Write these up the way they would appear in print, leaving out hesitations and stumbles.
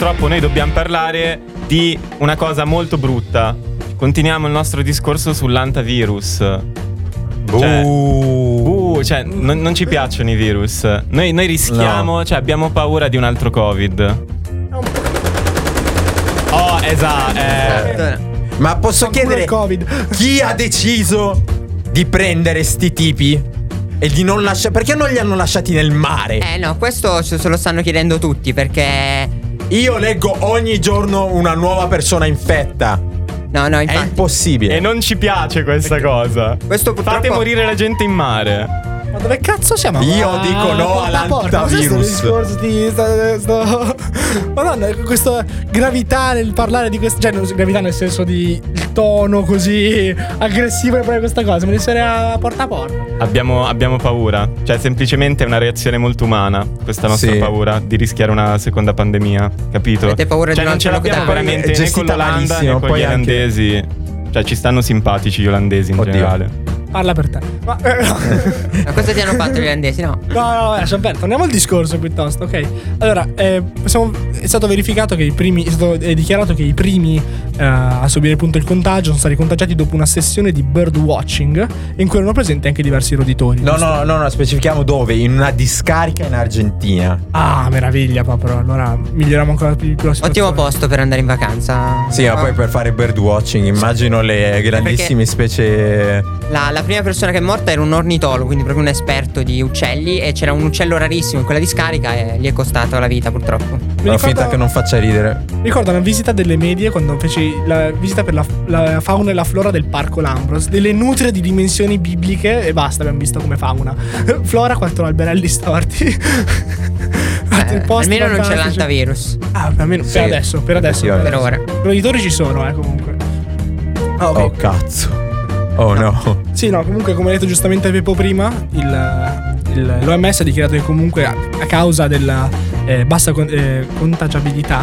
purtroppo noi dobbiamo parlare di una cosa molto brutta. Continuiamo il nostro discorso sull'antivirus. Cioè, non ci piacciono i virus. Noi rischiamo, cioè abbiamo paura di un altro Covid. Oh, esatto. Ma posso chiedere chi ha deciso di prendere sti tipi e di non lasciare? Perché non li hanno lasciati nel mare? No, questo se lo stanno chiedendo tutti, perché io leggo ogni giorno una nuova persona infetta. No, infatti. È impossibile. E non ci piace questa cosa. Questo purtroppo... Fate morire la gente in mare. Ma dove cazzo siamo? Io dico no all'antivirus. Madonna, questa gravità nel parlare di questo. Cioè, gravità nel senso di il tono così aggressivo per questa cosa. Me ne sarei a porta a porta. Abbiamo paura. Cioè, semplicemente è una reazione molto umana. Questa nostra paura di rischiare una seconda pandemia. Capito? Avete paura cioè, di non ce l'abbiamo veramente né con l'Olanda né con gli olandesi. Cioè, ci stanno simpatici gli olandesi in generale. Parla per te. Ma cosa ti hanno fatto gli olandesi? No, lascia perdere. Torniamo al discorso piuttosto, ok? Allora, è stato verificato che è stato dichiarato che i primi a subire appunto il contagio sono stati contagiati dopo una sessione di birdwatching in cui erano presenti anche diversi roditori. No, specifichiamo dove. In una discarica in Argentina. Ah, meraviglia proprio. Allora miglioriamo ancora più la situazione. Ottimo posto per andare in vacanza. Sì, ma poi per fare birdwatching immagino le grandissime specie. La prima persona che è morta era un ornitologo, quindi proprio un esperto di uccelli, e c'era un uccello rarissimo in quella discarica e gli è costato la vita, purtroppo. Ho finta che non faccia ridere. Ricordo una visita delle medie quando feci la visita per la fauna e la flora del Parco Lambros, delle nutrie di dimensioni bibliche, e basta, abbiamo visto come fauna. Flora, 4 alberelli storti. Almeno non c'è l'antivirus. Almeno sì, per adesso. Per ora. I roditori ci sono, comunque. Oh cazzo. Oh no. Sì, no, comunque come ha detto giustamente Pepo prima, l'OMS ha dichiarato che comunque a causa della bassa contagiosità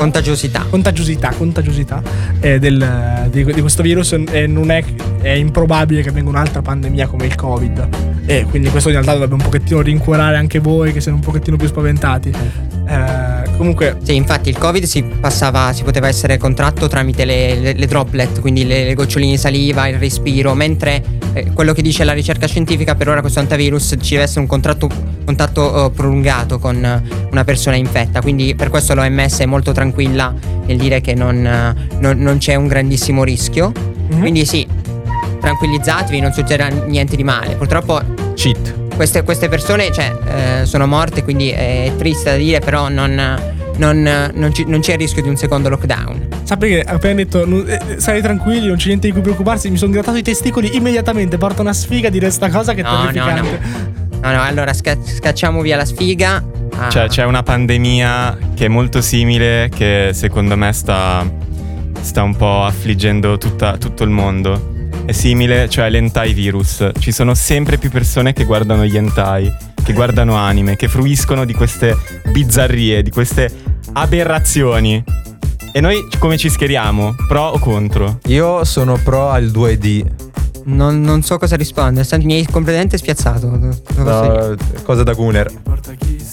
di questo virus non è improbabile che venga un'altra pandemia come il Covid. E quindi questo in realtà dovrebbe un pochettino rincuorare anche voi che siete un pochettino più spaventati. Comunque sì, infatti il Covid si poteva essere contratto tramite le droplet, quindi le goccioline di saliva, il respiro, mentre quello che dice la ricerca scientifica, per ora questo antivirus ci deve essere un contatto prolungato con una persona infetta, quindi per questo l'OMS è molto tranquilla nel dire che non c'è un grandissimo rischio. Quindi sì, tranquillizzatevi, non succederà niente di male. Purtroppo cheat. Queste persone sono morte, quindi è triste da dire, però non c'è il rischio di un secondo lockdown. Sappi che appena detto stai tranquilli, non c'è niente di cui preoccuparsi, mi sono grattato i testicoli immediatamente. Porta una sfiga a dire sta cosa che è terrificante. No, allora scacciamo via la sfiga. Cioè c'è una pandemia che è molto simile, che secondo me sta un po' affliggendo tutto il mondo. È simile, cioè l'hentai virus. Ci sono sempre più persone che guardano gli hentai, che guardano anime, che fruiscono di queste bizzarrie, di queste aberrazioni. E noi come ci schieriamo? Pro o contro? Io sono pro al 2D. Non so cosa rispondere, mi hai completamente spiazzato. Cosa da Gunner.